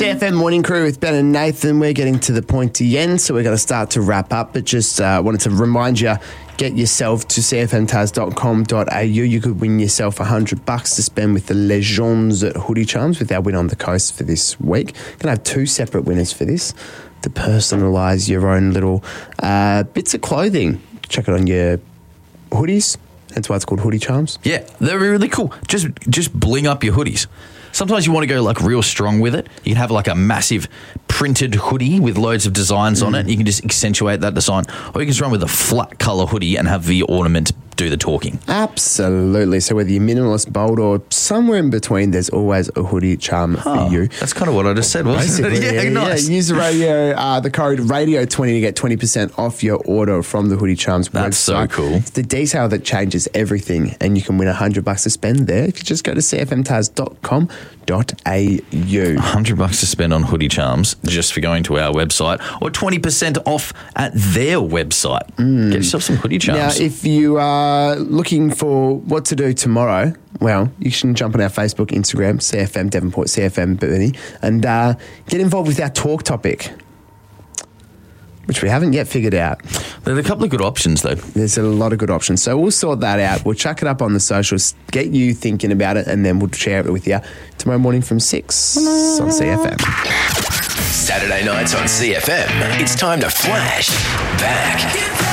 CFM Morning Crew with Ben and Nathan. We're getting to the pointy end, so we're going to start to wrap up. But just wanted to remind you, get yourself to cfmtaz.com.au. You could win yourself $100 to spend with the Legends at Hoodie Charms with our win on the coast for this week. Going to have two separate winners for this to personalise your own little bits of clothing. Check it on your hoodies. That's why it's called Hoodie Charms. Yeah, they're really cool. Just bling up your hoodies. Sometimes you want to go like real strong with it. You can have like a massive printed hoodie with loads of designs on it. You can just accentuate that design. Or you can just run with a flat colour hoodie and have the ornament do the talking. Absolutely. So whether you're minimalist, bold, or somewhere in between, there's always a hoodie charm for you. That's kind of what I just said, wasn't it? Yeah, nice. Use the code radio20 to get 20% off your order from the Hoodie Charms website. That's so cool. It's the detail that changes everything, and you can win $100 to spend there if you just go to cfmtaz.com.au. $100 to spend on Hoodie Charms just for going to our website, or 20% off at their website. Get yourself some Hoodie Charms. Now, if you are looking for what to do tomorrow, well, you can jump on our Facebook, Instagram, CFM Devonport, CFM Bernie, and get involved with our talk topic, which we haven't yet figured out. There's a couple of good options, though. There's a lot of good options. So we'll sort that out. We'll chuck it up on the socials, get you thinking about it, and then we'll share it with you tomorrow morning from 6 on CFM. Saturday nights on CFM, it's time to flash back.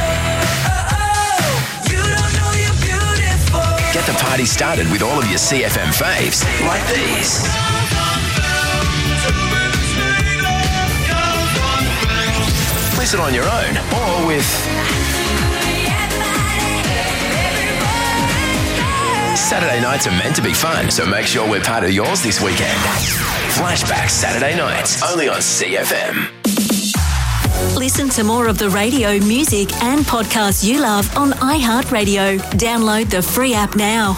Get the party started with all of your CFM faves, like these. Listen on your own or with Saturday nights are meant to be fun, so make sure we're part of yours this weekend. Flashback Saturday nights, only on CFM. Listen to more of the radio, music and podcasts you love on iHeartRadio. Download the free app now.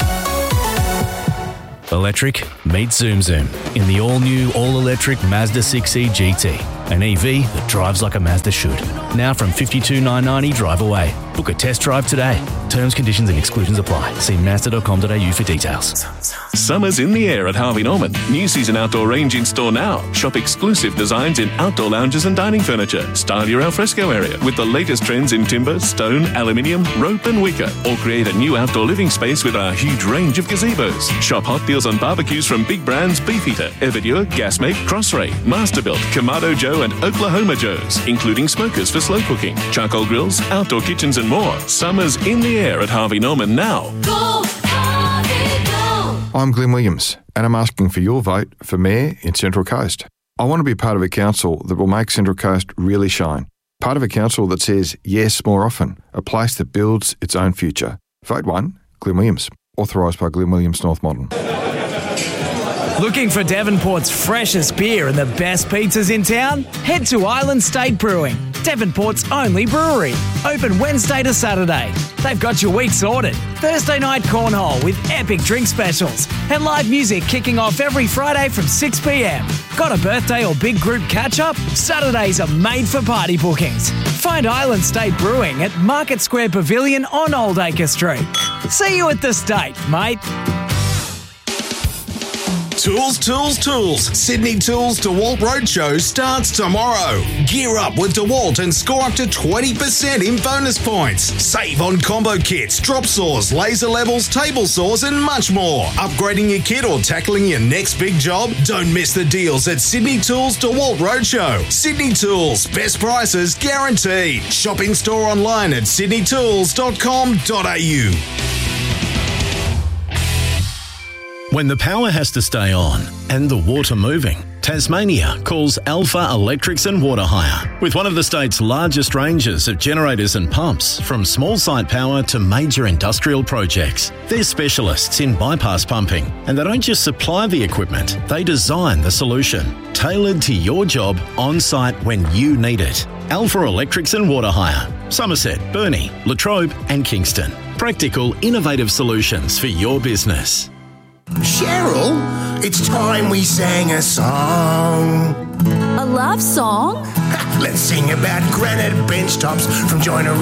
Electric, meet Zoom Zoom in the all-new, all-electric Mazda 6e GT. An EV that drives like a Mazda should. Now from $52,990 drive away. Book a test drive today. Terms, conditions and exclusions apply. See Mazda.com.au for details. Summer's in the air at Harvey Norman. New season outdoor range in store now. Shop exclusive designs in outdoor lounges and dining furniture. Style your alfresco area with the latest trends in timber, stone, aluminium, rope and wicker. Or create a new outdoor living space with our huge range of gazebos. Shop hot deals on barbecues from big brands Beefeater, Everdure, Gasmate, Crossray, Masterbuilt, Kamado Joe and Oklahoma Joe's, including smokers for slow cooking, charcoal grills, outdoor kitchens and more. Summer's in the air at Harvey Norman now. Go, Harvey, go! I'm Glenn Williams, and I'm asking for your vote for Mayor in Central Coast. I want to be part of a council that will make Central Coast really shine. Part of a council that says yes more often, a place that builds its own future. Vote 1, Glenn Williams. Authorised by Glenn Williams North Modern. Looking for Devonport's freshest beer and the best pizzas in town? Head to Island State Brewing, Devonport's only brewery. Open Wednesday to Saturday. They've got your week sorted. Thursday night cornhole with epic drink specials and live music kicking off every Friday from 6 p.m. Got a birthday or big group catch-up? Saturdays are made for party bookings. Find Island State Brewing at Market Square Pavilion on Old Acre Street. See you at the State, mate. Tools, tools, tools. Sydney Tools DeWalt Roadshow starts tomorrow. Gear up with DeWalt and score up to 20% in bonus points. Save on combo kits, drop saws, laser levels, table saws and much more. Upgrading your kit or tackling your next big job? Don't miss the deals at Sydney Tools DeWalt Roadshow. Sydney Tools, best prices guaranteed. Shop in store online at sydneytools.com.au. When the power has to stay on and the water moving, Tasmania calls Alpha Electrics and Water Hire. With one of the state's largest ranges of generators and pumps, from small site power to major industrial projects. They're specialists in bypass pumping, and they don't just supply the equipment, they design the solution, tailored to your job on site when you need it. Alpha Electrics and Water Hire. Somerset, Burnie, Latrobe and Kingston. Practical, innovative solutions for your business. Cheryl, it's time we sang a song. A love song? Let's sing about granite bench tops from Joyner